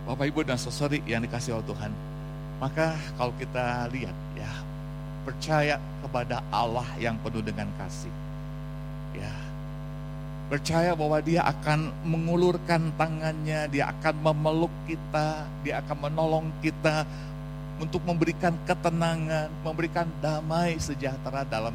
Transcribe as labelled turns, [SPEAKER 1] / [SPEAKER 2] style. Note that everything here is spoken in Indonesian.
[SPEAKER 1] Bapak Ibu dan saudari yang dikasihi oleh Tuhan, maka kalau kita lihat ya, percaya kepada Allah yang penuh dengan kasih, ya, percaya bahwa Dia akan mengulurkan tangannya, Dia akan memeluk kita, Dia akan menolong kita untuk memberikan ketenangan, memberikan damai sejahtera dalam